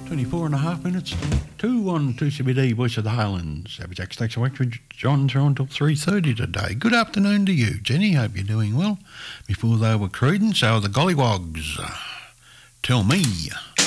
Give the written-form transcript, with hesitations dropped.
24 and a half minutes to 1 2CBD, Voice of the Highlands. Average Jack Station Work with John through until 3:30 today. Good afternoon to you, Jenny. Hope you're doing well. Before they were Creedence, they were the Gollywogs. Tell me.